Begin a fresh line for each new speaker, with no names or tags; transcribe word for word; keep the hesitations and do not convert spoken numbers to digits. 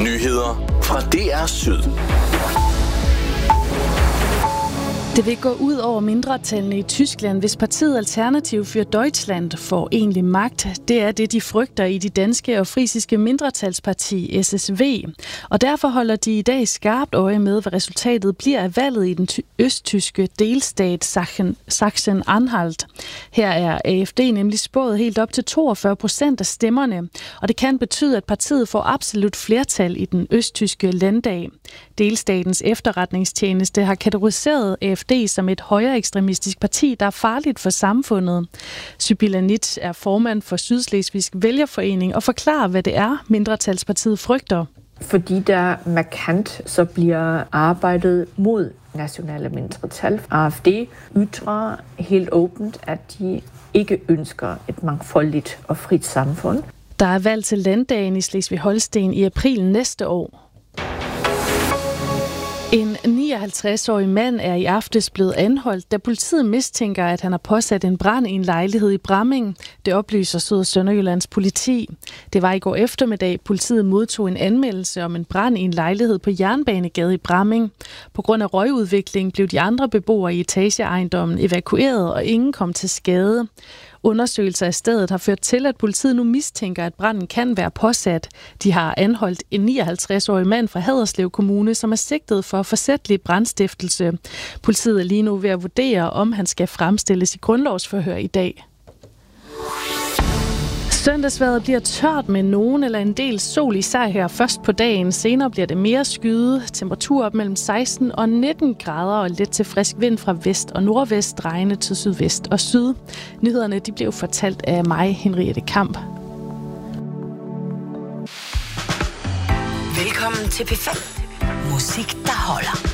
Nyheder fra D R Syd.
Det vil gå ud over mindretallene i Tyskland, hvis partiet Alternativ für Deutschland får egentlig magt. Det er det, de frygter i de danske og frisiske mindretalsparti S S V. Og derfor holder de i dag skarpt øje med, hvad resultatet bliver af valget i den ty- østtyske delstat Sachsen- Sachsen-Anhalt. Her er A F D nemlig spået helt op til toogfyrre procent af stemmerne, og det kan betyde, at partiet får absolut flertal i den østtyske landdag. Delstatens efterretningstjeneste har kategoriseret A F D som et højere ekstremistisk parti, der er farligt for samfundet. Sibylla Nitz er formand for Sydslesvigsk Vælgerforening og forklarer, hvad det er, mindretalspartiet frygter.
Fordi der markant så bliver arbejdet mod nationale mindretal. A F D ytrer helt åbent, at de ikke ønsker et mangfoldigt og frit samfund.
Der er valg til landdagen i Slesvig-Holsten i april næste år. En nioghalvtreds-årig mand er i aftes blevet anholdt, da politiet mistænker, at han har påsat en brand i en lejlighed i Bramming. Det oplyser Syd- og Sønderjyllands politi. Det var i går eftermiddag, politiet modtog en anmeldelse om en brand i en lejlighed på Jernbanegade i Bramming. På grund af røgudvikling blev de andre beboere i etageejendommen evakueret, og ingen kom til skade. Undersøgelser af stedet har ført til, at politiet nu mistænker, at branden kan være påsat. De har anholdt en nioghalvtreds-årig mand fra Haderslev Kommune, som er sigtet for forsætlig brandstiftelse. Politiet er lige nu ved at vurdere, om han skal fremstilles i grundlovsforhør i dag. Søndagsvejret bliver tørt med nogen eller en del sol, især her først på dagen. Senere bliver det mere skyet. Temperatur op mellem seksten og nitten grader og let til frisk vind fra vest og nordvest, drejende til sydvest og syd. Nyhederne de blev fortalt af mig, Henriette Kamp.
Velkommen til P fem. Musik, der holder.